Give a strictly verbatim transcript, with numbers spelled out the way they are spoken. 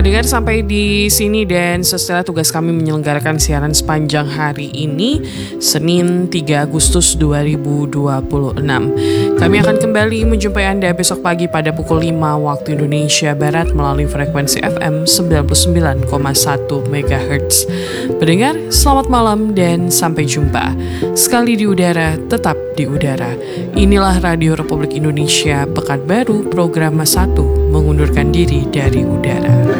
Pendengar, sampai di sini dan setelah tugas kami menyelenggarakan siaran sepanjang hari ini, Senin tiga Agustus dua ribu dua puluh enam. Kami akan kembali menjumpai Anda besok pagi pada pukul lima waktu Indonesia Barat melalui frekuensi F M sembilan puluh sembilan koma satu megahertz. Pendengar, selamat malam dan sampai jumpa. Sekali di udara, tetap di udara. Inilah Radio Republik Indonesia Pekanbaru, program satu mengundurkan diri dari udara.